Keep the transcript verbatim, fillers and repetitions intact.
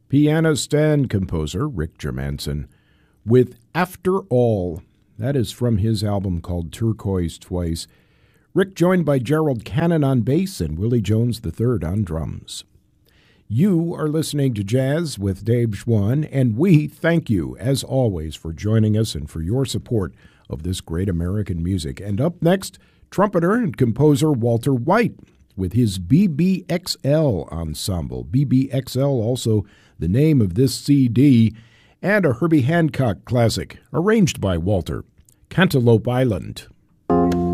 pianist and composer Rick Germanson with After All. That is from his album called Turquoise Twice. Rick joined by Gerald Cannon on bass and Willie Jones the third on drums. You are listening to Jazz with Dave Schwann, and we thank you, as always, for joining us and for your support of this great American music. And up next, trumpeter and composer Walter White with his B B X L ensemble. B B X L, also the name of this C D, and a Herbie Hancock classic, arranged by Walter, Cantaloupe Island.